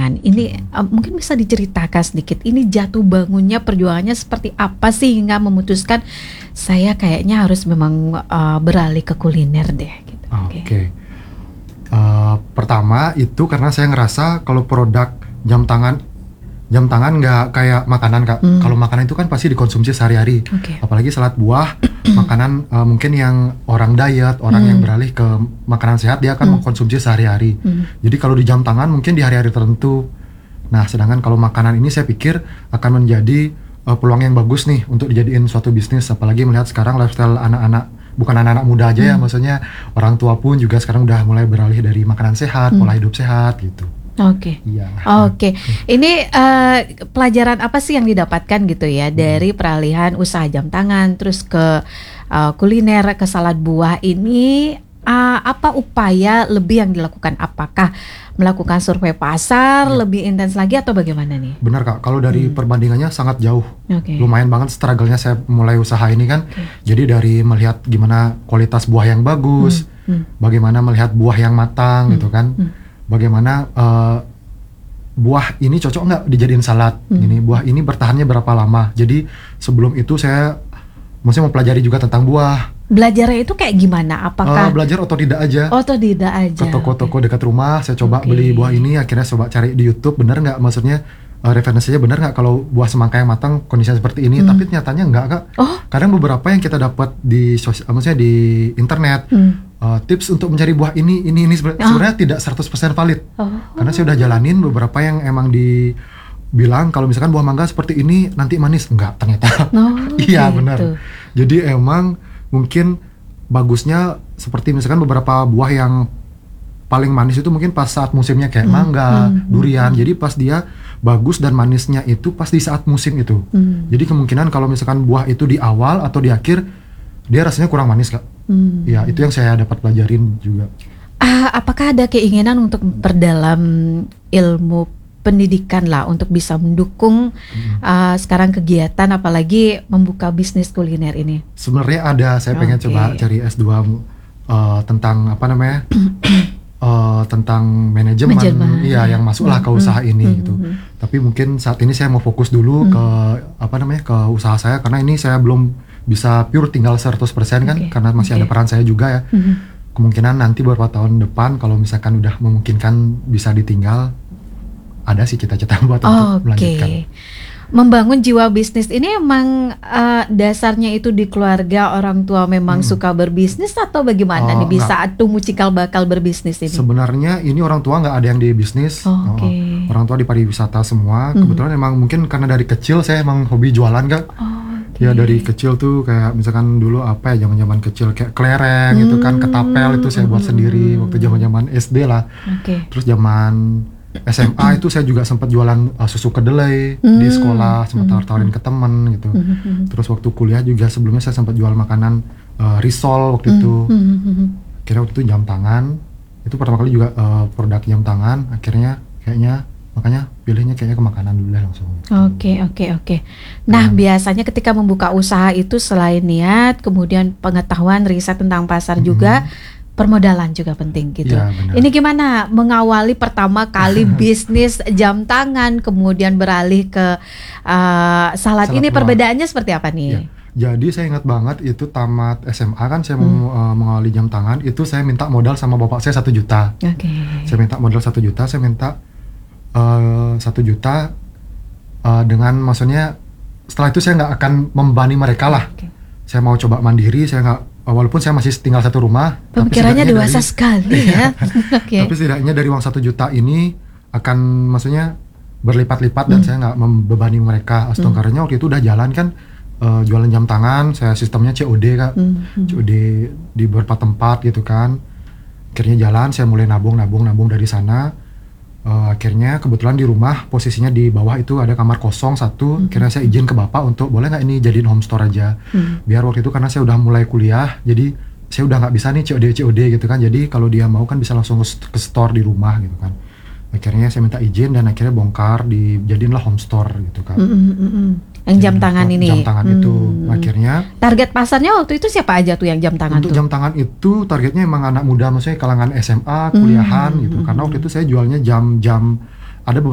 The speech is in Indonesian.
tangan. Ini mungkin bisa diceritakan sedikit. Ini jatuh bangunnya, perjuangannya seperti apa sih hingga memutuskan saya kayaknya harus memang beralih ke kuliner deh. Gitu. Oke. Pertama itu karena saya ngerasa kalau produk jam tangan nggak kayak makanan Kak. Kalau makanan itu kan pasti dikonsumsi sehari-hari. Apalagi salad buah, makanan mungkin yang orang diet, orang yang beralih ke makanan sehat dia akan mengkonsumsi sehari-hari. Jadi kalau di jam tangan mungkin di hari-hari tertentu. Nah, sedangkan kalau makanan ini saya pikir akan menjadi peluang yang bagus nih untuk dijadiin suatu bisnis. Apalagi melihat sekarang lifestyle anak-anak, bukan anak-anak muda aja ya, maksudnya orang tua pun juga sekarang udah mulai beralih dari makanan sehat, pola hidup sehat gitu. Oke. Ini pelajaran apa sih yang didapatkan gitu ya dari peralihan usaha jam tangan terus ke kuliner, ke salad buah ini? Apa upaya lebih yang dilakukan? Apakah melakukan survei pasar lebih intens lagi atau bagaimana nih? Benar Kak, kalau dari perbandingannya sangat jauh. Lumayan banget struggle-nya saya mulai usaha ini kan. Jadi dari melihat gimana kualitas buah yang bagus, bagaimana melihat buah yang matang gitu kan. Bagaimana buah ini cocok nggak dijadiin salad, ini buah ini bertahannya berapa lama. Jadi sebelum itu saya maksudnya mempelajari juga tentang buah. Belajarnya itu kayak gimana? Apakah belajar otodidak aja? Otodidak aja. Ke toko-toko dekat rumah, saya coba beli buah ini, akhirnya coba cari di YouTube, bener nggak, maksudnya referensinya bener nggak kalau buah semangka yang matang kondisinya seperti ini. Tapi nyatanya nggak Kak. Kadang beberapa yang kita dapat di maksudnya di internet, tips untuk mencari buah ini sebenarnya tidak 100% valid. Karena saya udah jalanin beberapa yang emang dibilang kalau misalkan buah mangga seperti ini nanti manis, enggak ternyata. Iya gitu. Benar. Jadi emang mungkin bagusnya seperti misalkan beberapa buah yang paling manis itu mungkin pas saat musimnya kayak mangga, durian. Jadi pas dia bagus dan manisnya itu pas di saat musim itu. Jadi kemungkinan kalau misalkan buah itu di awal atau di akhir dia rasanya kurang manis Kak. Ya itu yang saya dapat pelajarin juga. Apakah ada keinginan untuk memperdalam ilmu pendidikan lah untuk bisa mendukung sekarang kegiatan apalagi membuka bisnis kuliner ini? Sebenarnya ada, saya pengen coba cari S2 tentang apa namanya tentang manajemen. Iya yang masuklah ke usaha ini gitu. Tapi mungkin saat ini saya mau fokus dulu ke apa namanya ke usaha saya karena ini saya belum bisa pure tinggal 100% kan karena masih ada peran saya juga ya. Kemungkinan nanti beberapa tahun depan kalau misalkan udah memungkinkan bisa ditinggal, ada sih cita-cita buat untuk melanjutkan. Membangun jiwa bisnis ini emang dasarnya itu di keluarga, orang tua memang suka berbisnis atau bagaimana nih bisa tumbuh cikal bakal berbisnis ini? Sebenarnya ini orang tua nggak ada yang di bisnis, orang tua di pariwisata semua. Kebetulan emang mungkin karena dari kecil saya emang hobi jualan Kak. Ya dari kecil tuh kayak misalkan dulu apa ya zaman-zaman kecil kayak kelereng gitu kan, ketapel itu saya buat sendiri waktu zaman-zaman SD lah. Terus zaman SMA itu saya juga sempat jualan susu kedelai di sekolah, sempat tawarin ke teman gitu. Terus waktu kuliah juga sebelumnya saya sempat jual makanan risol waktu itu. Akhirnya waktu itu jam tangan, itu pertama kali juga produk jam tangan. Akhirnya makanya pilihnya kayaknya ke makanan dulu lah langsung. Oke. Nah biasanya ketika membuka usaha itu selain niat, kemudian pengetahuan, riset tentang pasar juga, permodalan juga penting gitu. Ya, ini gimana mengawali pertama kali bisnis jam tangan, kemudian beralih ke salad ini, perbedaannya seperti apa nih? Jadi saya ingat banget itu tamat SMA kan saya mau mengawali jam tangan, itu saya minta modal sama bapak saya 1 juta. Saya minta modal 1 juta, saya minta 1 juta dengan maksudnya setelah itu saya nggak akan membebani mereka lah. Saya mau coba mandiri, saya nggak, walaupun saya masih tinggal satu rumah. Pemikirannya dewasa sekali ya. Tapi setidaknya dari uang 1 juta ini akan maksudnya berlipat-lipat dan saya nggak membebani mereka. Karena waktu itu udah jalan kan jualan jam tangan, saya sistemnya COD Kak. COD di beberapa tempat gitu kan. Akhirnya jalan, saya mulai nabung dari sana. Akhirnya kebetulan di rumah posisinya di bawah itu ada kamar kosong 1. Akhirnya saya izin ke bapak untuk boleh nggak ini jadiin home store aja. Biar waktu itu karena saya udah mulai kuliah, jadi saya udah nggak bisa nih COD gitu kan. Jadi kalau dia mau kan bisa langsung ke store di rumah gitu kan. Akhirnya saya minta izin dan akhirnya bongkar, dijadiinlah home store gitu kan. Yang jam tangan ini. Jam tangan itu akhirnya. Target pasarnya waktu itu siapa aja tuh yang jam tangan? Untuk jam tangan itu targetnya emang anak muda, maksudnya kalangan SMA, kuliahan gitu. Karena waktu itu saya jualnya jam-jam ada